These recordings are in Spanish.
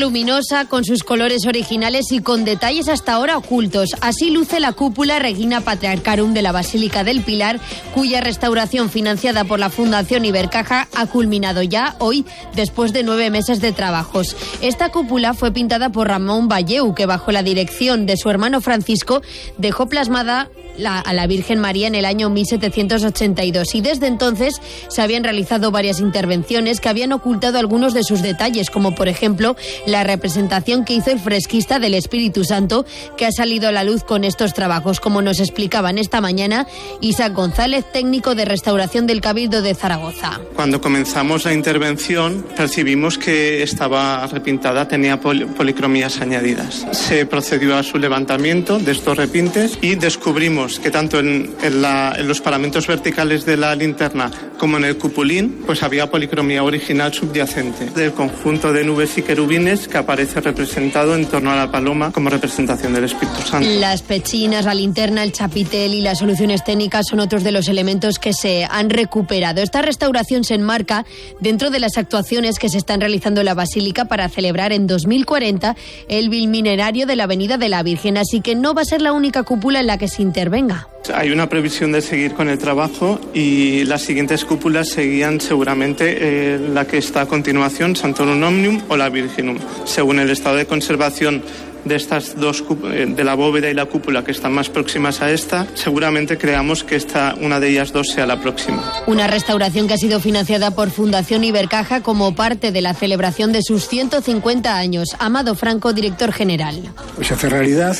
luminosa, con sus colores originales y con detalles hasta ahora ocultos. Así luce la cúpula Regina Patriarcharum de la Basílica del Pilar, cuya restauración financiada por la Fundación Ibercaja ha culminado ya hoy, después de 9 meses de trabajos. Esta cúpula fue pintada por Ramón Valleu, que bajo la dirección de su hermano Francisco dejó plasmada a la Virgen María en el año 1782, y desde entonces se habían realizado varias intervenciones que habían ocultado algunos de sus detalles, como por ejemplo la representación que hizo el fresquista del Espíritu Santo, que ha salido a la luz con estos trabajos, como nos explicaban esta mañana Isaac González, técnico de restauración del Cabildo de Zaragoza. Cuando comenzamos la intervención percibimos que estaba repintada, tenía policromías añadidas. Se procedió a su levantamiento de estos repintes y descubrimos que tanto en los paramentos verticales de la linterna como en el cupulín pues había policromía original subyacente del conjunto de nubes y querubines que aparece representado en torno a la paloma como representación del Espíritu Santo. Las pechinas, la linterna, el chapitel y las soluciones técnicas son otros de los elementos que se han recuperado. Esta restauración se enmarca dentro de las actuaciones que se están realizando en la Basílica para celebrar en 2040 el bicentenario de la Avenida de la Virgen, así que no va a ser la única cúpula en la que se intervenga. Hay una previsión de seguir con el trabajo y las siguientes cúpulas seguían seguramente la que está a continuación, Santorum Omnium o la Virginum. Según el estado de conservación de estas dos, de la bóveda y la cúpula, que están más próximas a esta, seguramente creamos que una de ellas dos sea la próxima. Una restauración que ha sido financiada por Fundación Ibercaja como parte de la celebración de sus 150 años. Amado Franco, director general. Pues se hace realidad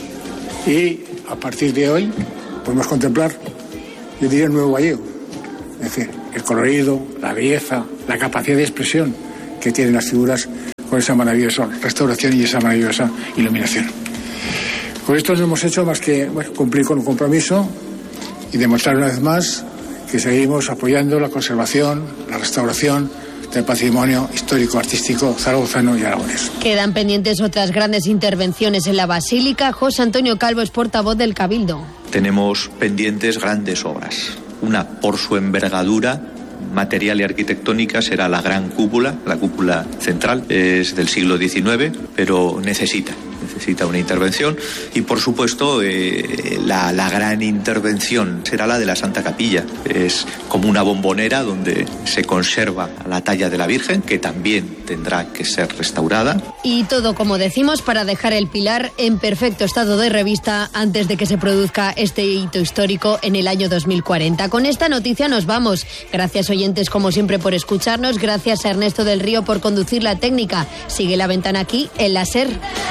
y a partir de hoy podemos contemplar, yo diría, el nuevo Valleu. Es decir, el colorido, la belleza, la capacidad de expresión que tienen las figuras con esa maravillosa restauración y esa maravillosa iluminación. Con esto no hemos hecho más que cumplir con un compromiso y demostrar una vez más que seguimos apoyando la conservación, la restauración del patrimonio histórico-artístico zaragozano y aragonés. Quedan pendientes otras grandes intervenciones en la Basílica. José Antonio Calvo es portavoz del Cabildo. Tenemos pendientes grandes obras. Una, por su envergadura material y arquitectónica, será la gran cúpula, la cúpula central, es del siglo XIX, pero necesita una intervención, y por supuesto la gran intervención será la de la Santa Capilla. Es como una bombonera donde se conserva la talla de la Virgen, que también tendrá que ser restaurada. Y todo, como decimos, para dejar el Pilar en perfecto estado de revista antes de que se produzca este hito histórico en el año 2040. Con esta noticia nos vamos. Gracias, oyentes, como siempre, por escucharnos. Gracias a Ernesto del Río por conducir la técnica. Sigue La Ventana aquí en la SER.